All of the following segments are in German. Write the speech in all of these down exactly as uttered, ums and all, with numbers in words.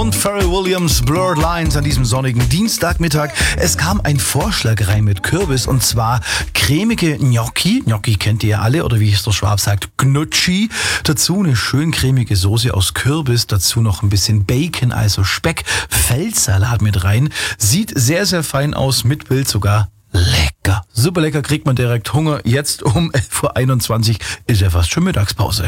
und Pharrell Williams, Blurred Lines an diesem sonnigen Dienstagmittag. Es kam ein Vorschlag rein mit Kürbis und zwar cremige Gnocchi. Gnocchi kennt ihr ja alle oder wie es der Schwab sagt, Gnocchi. Dazu eine schön cremige Soße aus Kürbis, dazu noch ein bisschen Bacon, also Speck, Feldsalat mit rein. Sieht sehr, sehr fein aus, mit Bild sogar. Lecker. Super lecker, kriegt man direkt Hunger. Jetzt um elf Uhr einundzwanzig ist ja fast schon Mittagspause.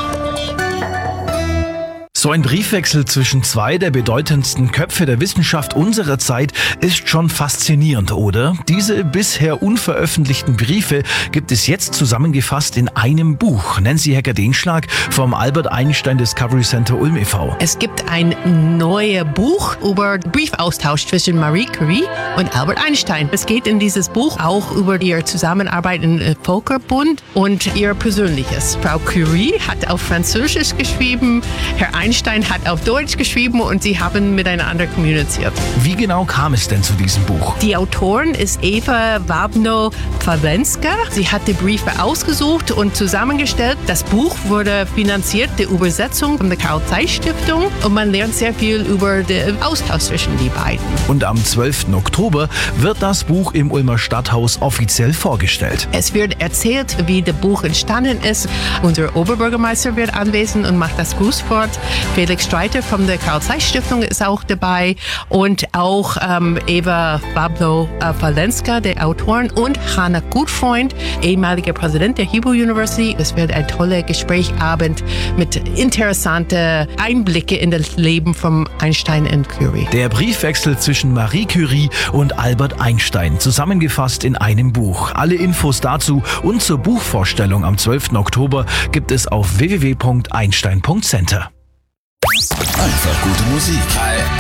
So ein Briefwechsel zwischen zwei der bedeutendsten Köpfe der Wissenschaft unserer Zeit ist schon faszinierend, oder? Diese bisher unveröffentlichten Briefe gibt es jetzt zusammengefasst in einem Buch. Nancy Hecker-Denschlag vom Albert Einstein Discovery Center Ulm e V Es gibt ein neues Buch über Briefaustausch zwischen Marie Curie und Albert Einstein. Es geht in dieses Buch auch über ihre Zusammenarbeit im Völkerbund und ihr Persönliches. Frau Curie hat auf Französisch geschrieben, Herr Einstein hat auf Deutsch geschrieben und sie haben miteinander kommuniziert. Wie genau kam es denn zu diesem Buch? Die Autorin ist Eva Wabno-Pawlenska. Sie hat die Briefe ausgesucht und zusammengestellt. Das Buch wurde finanziert, die Übersetzung von der Carl-Zeiss-Stiftung, und man lernt sehr viel über den Austausch zwischen die beiden. Und am zwölften Oktober wird das Buch im Ulmer Stadthaus offiziell vorgestellt. Es wird erzählt, wie das Buch entstanden ist. Unser Oberbürgermeister wird anwesend und macht das Grußwort. Felix Streiter von der Carl-Zeiss-Stiftung ist auch dabei und auch ähm, Eva Wabno-Pawlenska, der Autorin, und Hannah Gutfreund, ehemaliger Präsident der Hebrew University. Es wird ein toller Gesprächsabend mit interessanten Einblicken in das Leben von Einstein und Curie. Der Briefwechsel zwischen Marie Curie und Albert Einstein, zusammengefasst in einem Buch. Alle Infos dazu und zur Buchvorstellung am zwölften Oktober gibt es auf w w w punkt einstein punkt center. Einfach gute Musik. Hi.